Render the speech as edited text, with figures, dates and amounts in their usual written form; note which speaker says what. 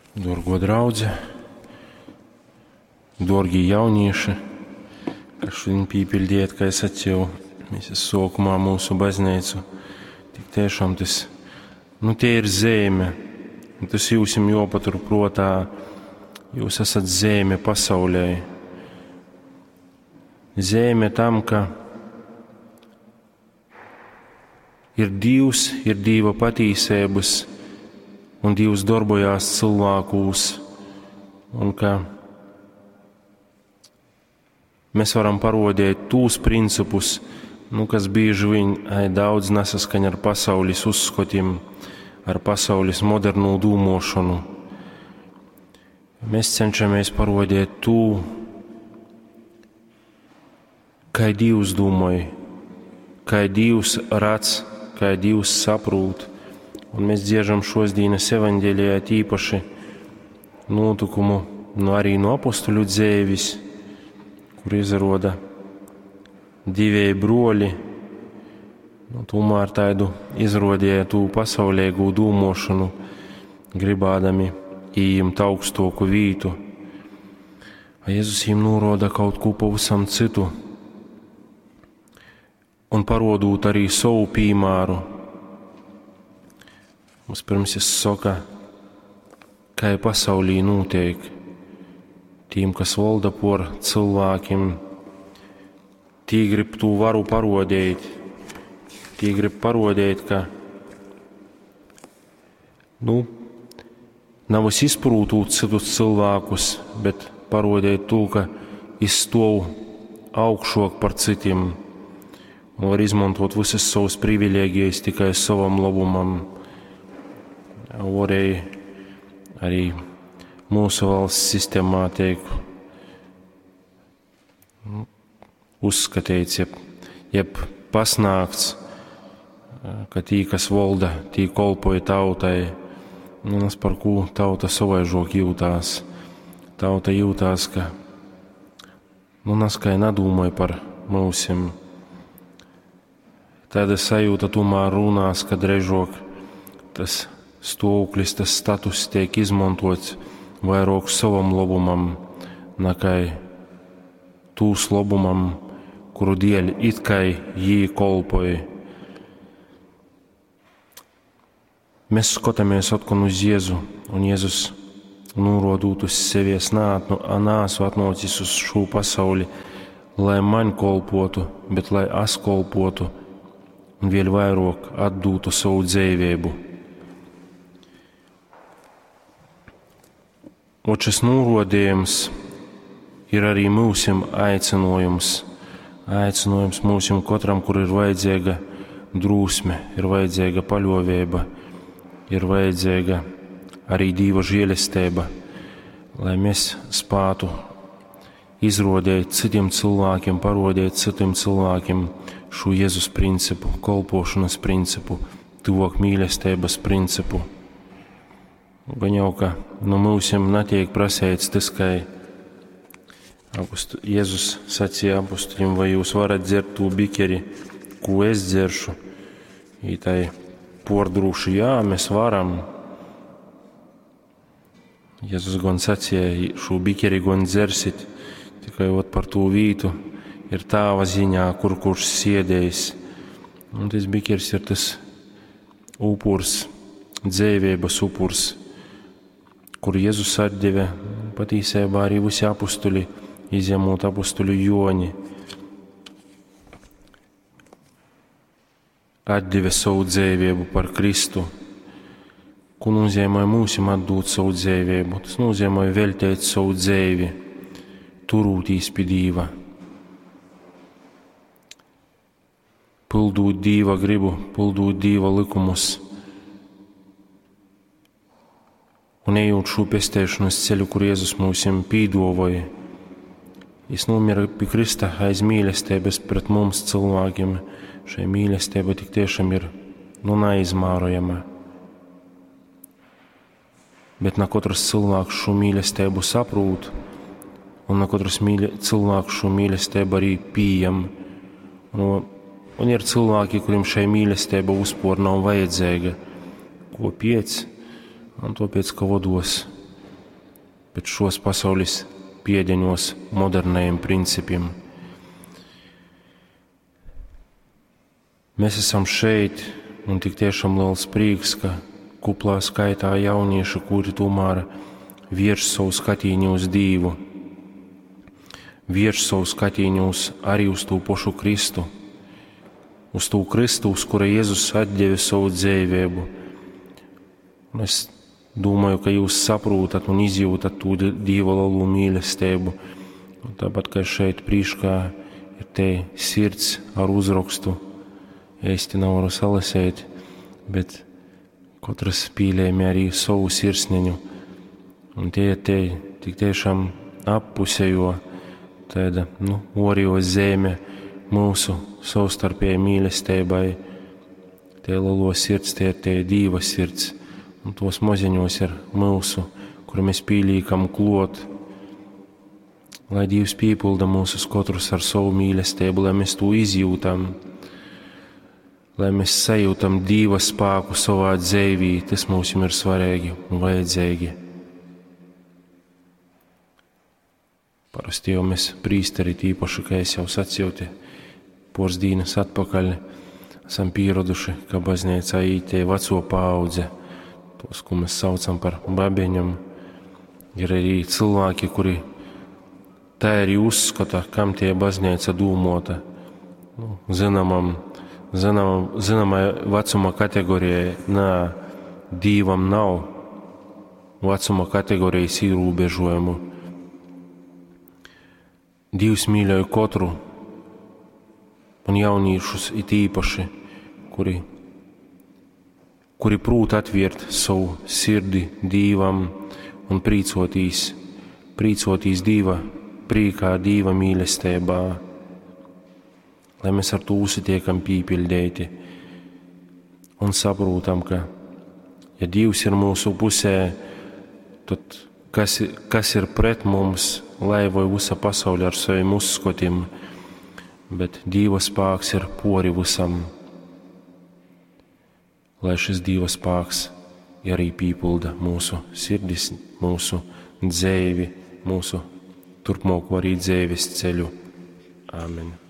Speaker 1: Dorgo draudze, dorgi jaunieši, kas šodien pīpildiet, kā es atceru misas sākumā mūsu baznīcu. Tik tiešām tas, tie ir zeme, un tas jūsim jopatur protā, jūs esat zeme pasaulē. Zeme tam, ka ir Dievs, ir Dieva patīsības, un Dievs darbojās cilvēkos, un ka mēs varam parodēt tūs principus, kas bieži vien daudz nesaskaņ ar pasaules uzskotiem, ar pasaules modernu dūmošanu. Mēs cenšamies parodēt tū, kā Dievs domāja, kā Dievs redz, kā Dievs saprūt. Un mēs dziežam šodienas evaņģēlijā tīpaši notikumu arī no apostuļu dzēvis, kur izroda divēji broļi, tomēr tādu izrodīja tū pasaulīgu dūmošanu, gribādami ījimt augstāku vītu. Jēzus viņiem noroda kaut ko pavisam citu un parodot arī savu piemēru. Mums pirms es saka, kā pasaulī notiek tiem, kas valda por cilvēkiem. Tie grib to varu parodēt. Tie grib parodēt, ka nav es izprūtūt citus cilvēkus, bet parodēt to, ka izstāv augšāk par citiem un var izmantot visas savas privilēģijas tikai savam labumam. Varēja arī mūsu valsts sistēmā tiek uzskatīts, jeb pasnākts, ka tī, kas valda, tī kolpoja tautai. Tas, par ko tauta savaižok jūtās. Tauta jūtās, ka naskai nedomāja par mūsim. Tāda sajūta tomēr runās, ka drežok tas stāvoklis, tas status tiek izmantots vairāk savam labumam, nekā tūs labumam, kuru dēļ it kā jī kolpoja. Mēs skatāmies atkal uz Jēzu, un Jēzus norodot uz sevi, es nāsu atnācis uz šo pasauli, lai man kolpotu, bet lai es kolpotu un vēl vairāk atdūtu savu dzīvību. Un šis norodījums ir arī mūsim aicinājums. Aicinājums mūsim katram, kur ir vajadzīga drūsme, ir vajadzīga paļāvība, ir vajadzīga arī Dieva žēlastība, lai mēs spētu izrodēt citiem cilvēkiem, parodēt citiem cilvēkiem šo Jēzus principu, kolpošanas principu, tuvāk mīlestības principu. Gan jau, ka no mūsiem netiek prasēts tas, ka Jēzus sacīja apostoļiem, vai jūs varat dzert to bikeri, ko es dzeršu. Tai pordrūši, jā, mēs varam. Jēzus gan sacīja, šo bikeri gan dzersit, tikai par to vītu ir tāva ziņā, kurš siedējis. Un tas bikeris ir tas upurs, dzīvības upurs, kur Jēzus atdeve patīsībā arī visi apostoļi, izņemot apostoļu Joni. Atdeve savu dzīvību par Kristu. Ko nozīmē mūsim atdot savu dzīvību? Tas nozīmē veltēt savu dzīvi, turūtīs pie Dieva. Pildūt Dieva gribu, pildūt Dieva likumus. Un ejot šo pestēšanas ceļu, kur Jēzus mūsim pīdavoja, Viņš nomira pie Krista aiz mīlestības pret mums cilvēkiem. Šai mīlestība tik tiešām ir neizmērojama. Bet ne katrs cilvēks šo mīlestību saprot, un ne katrs cilvēks šo mīlestību arī pieņem. Un ir cilvēki, kuriem šai mīlestība vispār nav vajadzīga. Ko pēc? Un to pēc, ka vados bet šos pasaules piedeņos modernajiem principiem. Mēs esam šeit, un tik tiešām liels prieks, ka kuplā skaitā jaunieši, kuri tomēr vērš savu skatīņu uz Dievu, vērš savu skatīņu arī uz to pašu Kristu, uz to Kristu, uz kura Jēzus atdeva savu dzīvību. Un es domāju, ka jūs saprotat un izjūtat to Dieva lielo mīlestību. Un tāpat, kā šeit priekšā ir te sirds ar uzrakstu, es te nevaru salasēt, bet katrs pīlējumi arī savu sirsniņu. Un tie tik tiešām appusējo tāda, orjo zeme mūsu savstarpēji mīlestībai. Tie lielo sirds, tie ir tie Dieva sirds. Un tos maziņos ir mūsu, kuru mēs pīlīkam klot. Lai Dievs pīpilda mūsus katrus ar savu mīlestību, lai mēs to izjūtam, lai mēs sajūtam Dieva spēku savā dzīvī, tas mums ir svarīgi un vajadzīgi. Parasti jau mēs prīsteri tīpaši, kā es jau sacīju, pors dienas atpakaļ esam pieraduši, ka baznīcā ītie veco paudze, tos, ko mēs saucam par babeņam, ir arī cilvēki, kuri tā arī uzskata, kam tie baznīca dūmota. Zināmā vecuma kategorijai, Dievam nav vecuma kategorijas ierobežojumu. Dievs mīļoja katru un jauniešus it īpaši, kuri prūt atvērt savu sirdi Dievam un prīcoties Dieva prīkā, Dieva mīlestībā, lai mēs ar to uztiekam pīpildēti un saprotam, ka, ja Dievs ir mūsu pusē, tad kas ir pret mums, laivoja visa pasaule ar saviem uzskotiem, bet Dieva spēks ir pori visam. Lai šis Dieva spēks arī pīpilda mūsu sirdis, mūsu dzīvi, mūsu turpmāko arī dzīves ceļu. Āmen.